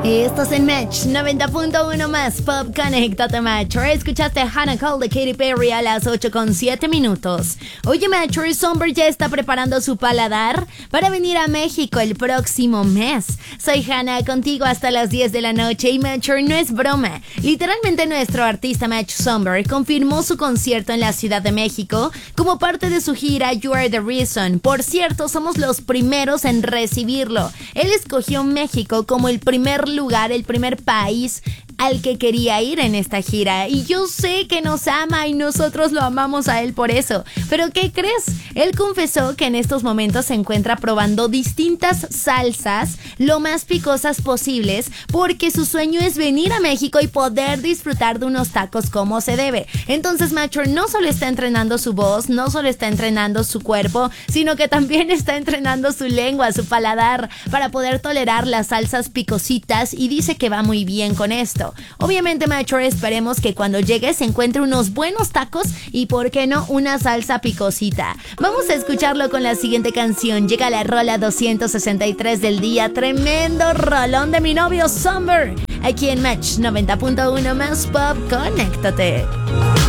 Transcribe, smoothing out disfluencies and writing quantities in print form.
Estás en Match 90.1 más Pop. Conéctate, Match. Escuchaste Hannah Cole de Katy Perry a las 8:07. Oye, Match, Somber ya está preparando su paladar para venir a México el próximo mes. Soy Hannah, contigo hasta las 10 de la noche. Y Match, no es broma. Literalmente nuestro artista Match Somber confirmó su concierto en la Ciudad de México como parte de su gira You Are the Reason. Por cierto, somos los primeros en recibirlo. Él escogió México como el primer lugar, el primer país al que quería ir en esta gira. Y yo sé que nos ama y nosotros lo amamos a él por eso. Pero ¿qué crees? Él confesó que en estos momentos se encuentra probando distintas salsas lo más picosas posibles porque su sueño es venir a México y poder disfrutar de unos tacos como se debe. Entonces Macho no solo está entrenando su voz, no solo está entrenando su cuerpo, sino que también está entrenando su lengua, su paladar, para poder tolerar las salsas picositas, y dice que va muy bien con esto. Obviamente, Macho, esperemos que cuando llegue se encuentre unos buenos tacos y, ¿por qué no, una salsa picosita? Vamos a escucharlo con la siguiente canción. Llega la rola 263 del día. Tremendo rolón de mi novio Somber. Aquí en Match 90.1 más Pop. Conéctate.